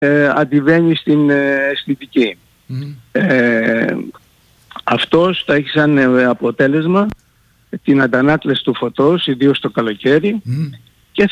αντιβαίνει στην αισθητική. Αυτός θα έχει σαν αποτέλεσμα την αντανάκλαση του φωτός, ιδίως το καλοκαίρι, και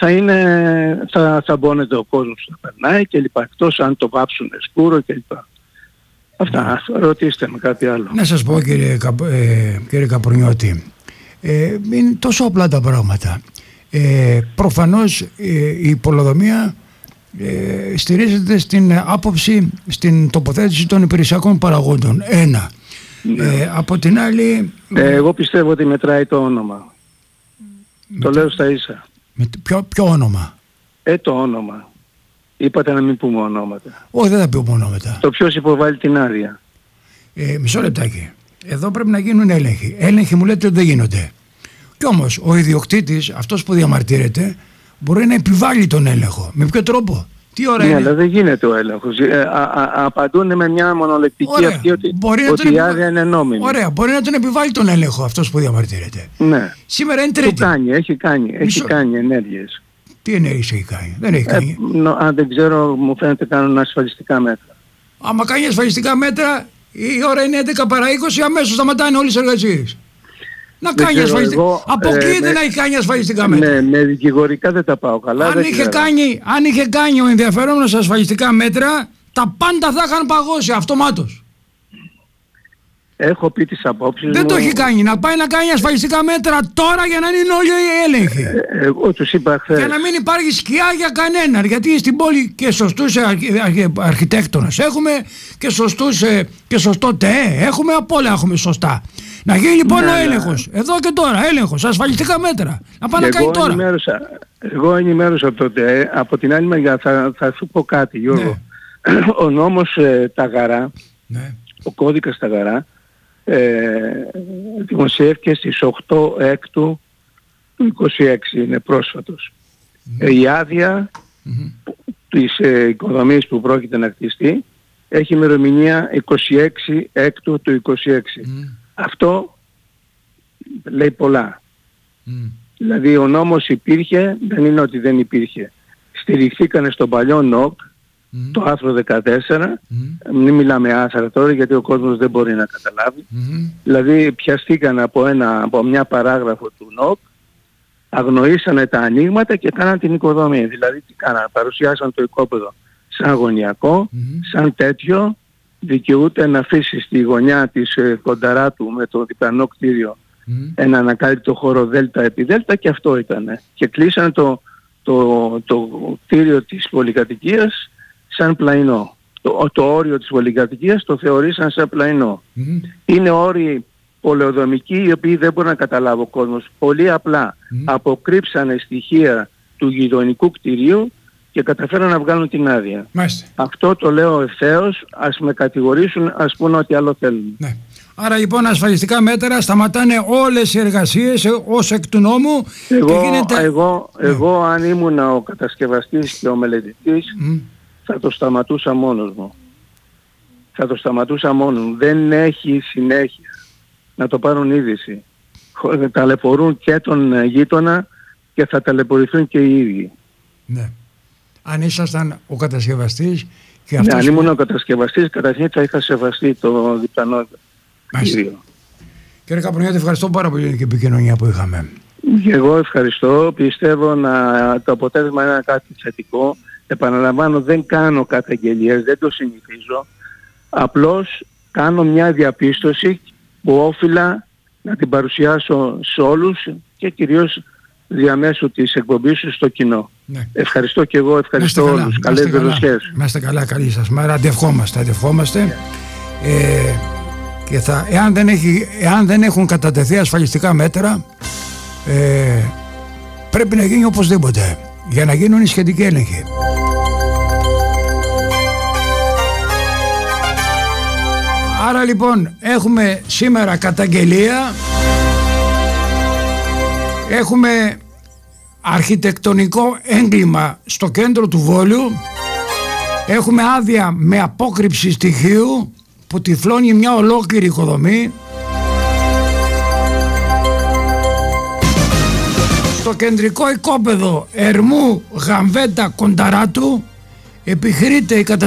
θα μπώνεται ο κόσμος που θα περνάει και λοιπά, εκτός αν το βάψουν σκούρο και λοιπά. Αυτά, ρωτήστε με κάτι άλλο. Να σας πω κύριε Καπρουνιώτη, είναι τόσο απλά τα πράγματα. Προφανώς η πολεοδομία στηρίζεται στην άποψη, στην τοποθέτηση των υπηρεσιακών παραγόντων. Ένα. Από την άλλη... εγώ πιστεύω ότι μετράει το όνομα. Το λέω στα ίσα. Ποιο όνομα? Το όνομα. Είπατε να μην πούμε ονόματα. Όχι, δεν θα πούμε ονόματα. Το ποιος υποβάλλει την άδεια. Μισό λεπτάκι. Εδώ πρέπει να γίνουν έλεγχοι. Έλεγχοι μου λέτε ότι δεν γίνονται. Κι όμως ο ιδιοκτήτης, αυτός που διαμαρτύρεται, μπορεί να επιβάλλει τον έλεγχο. Με ποιο τρόπο? Τι ώρα είναι? Αλλά δεν γίνεται ο έλεγχος. Απαντούν με μια μονολεκτική αυτή ότι η άδεια είναι νόμιμη. Ωραία, μπορεί να τον επιβάλλει τον έλεγχο αυτός που διαμαρτύρεται. Ναι. Σήμερα είναι Τρίτη. Έχει κάνει ενέργειες. Τι ενέργειες έχει κάνει? Δεν έχει κάνει. Αν δεν ξέρω, μου φαίνεται κάνουν ασφαλιστικά μέτρα. Άμα κάνει ασφαλιστικά μέτρα, η ώρα είναι 11 παρά 20, αμέσως σταματάνε όλες τις εργασίες. Να κάνει ασφαλιστικά. Αποκλείεται να έχει κάνει ασφαλιστικά μέτρα. Ναι, με δικηγορικά δεν τα πάω καλά. Αν είχε κάνει ο ενδιαφερόμενος ασφαλιστικά μέτρα, τα πάντα θα είχαν παγώσει αυτομάτως. Έχω πει τις απόψεις δεν μου. Το έχει κάνει. Να πάει να κάνει ασφαλιστικά μέτρα τώρα για να είναι όλοι οι έλεγχοι. Εγώ τους είπα χθες. Για να μην υπάρχει σκιά για κανέναν. Γιατί στην πόλη και σωστούς αρχιτέκτονες έχουμε και σωστό ΤΕ. Έχουμε απ' όλα έχουμε σωστά. Να γίνει λοιπόν ο έλεγχος. Εδώ και τώρα έλεγχος, ασφαλιστικά μέτρα. Να πάει να κάνει τώρα. Εγώ ενημέρωσα τότε. Από την άλλη μεριά θα σου πω κάτι, Γιώργο. Ναι. Ο νόμος Ταγαρά, ναι. Ο κώδικας Ταγαρά, δημοσιεύτηκε στις 8 Έκτου του 26, είναι πρόσφατος. Η άδεια της οικοδομής που πρόκειται να χτιστεί έχει ημερομηνία 26 Έκτου του 26. Αυτό λέει πολλά. Δηλαδή ο νόμος υπήρχε, δεν είναι ότι δεν υπήρχε. Στηριχθήκανε στον παλιό ΝΟΚ, το άρθρο 14, μην μιλάμε άθρα τώρα γιατί ο κόσμος δεν μπορεί να καταλάβει. Δηλαδή πιαστήκαν από μια παράγραφο του ΝΟΚ, αγνοήσανε τα ανοίγματα και κάναν την οικοδομή. Δηλαδή τι κάναν, παρουσιάσαν το οικόπεδο σαν γωνιακό, σαν τέτοιο, δικαιούται να αφήσει στη γωνιά της Κονταράτου με το διπλανό κτίριο ένα ανακάλυπτο χώρο δέλτα επί δέλτα και αυτό ήταν. Και κλείσαν το κτίριο της πολυκατοικίας σαν πλαϊνό. Το όριο της πολυκατοικίας το θεωρήσαν σαν πλαϊνό. Είναι όροι πολεοδομικοί οι οποίοι δεν μπορεί να καταλάβει ο κόσμος. Πολύ απλά αποκρύψανε στοιχεία του γειτονικού κτηρίου και καταφέραν να βγάλουν την άδεια. Αυτό το λέω ευθέως, ας με κατηγορήσουν, ας πούνε ό,τι άλλο θέλουν. Ναι. Άρα λοιπόν ασφαλιστικά μέτρα σταματάνε όλες οι εργασίες ως εκ του νόμου. Εγώ αν ήμουν ο κατασκευαστής και ο μελετητής θα το σταματούσα μόνος μου. Δεν έχει συνέχεια να το πάρουν είδηση. Ταλαιπωρούν και τον γείτονα και θα ταλαιπωρηθούν και οι ίδιοι. Ναι. Αν ήσασταν ο κατασκευαστής και αυτός... αν ήμουν ο κατασκευαστής, καταρχήν θα είχα σεβαστεί το διπλανό κτίριο. Κύριε Καπρουνιώτη, ευχαριστώ πάρα πολύ για την επικοινωνία που είχαμε. Εγώ ευχαριστώ. Πιστεύω το αποτέλεσμα είναι κάτι θετικό. Επαναλαμβάνω, δεν κάνω καταγγελίες, δεν το συνηθίζω. Απλώς κάνω μια διαπίστωση που όφιλα να την παρουσιάσω σε όλους και κυρίως διαμέσου της εκπομπής σου στο κοινό. Ναι. Ευχαριστώ και εγώ, ευχαριστώ όλους. Καλές δροσιές. Να είστε καλά, καλή σας μέρα. Αντευχόμαστε. Και εάν δεν έχουν κατατεθεί ασφαλιστικά μέτρα, πρέπει να γίνει οπωσδήποτε για να γίνουν οι σχετικοί έλεγχοι. Άρα λοιπόν έχουμε σήμερα καταγγελία, έχουμε αρχιτεκτονικό έγκλημα στο κέντρο του Βόλου, έχουμε άδεια με απόκρυψη στοιχείου που τυφλώνει μια ολόκληρη οικοδομή. Στο κεντρικό οικόπεδο Ερμού Γαμβέτα Κονταράτου επιχρείται η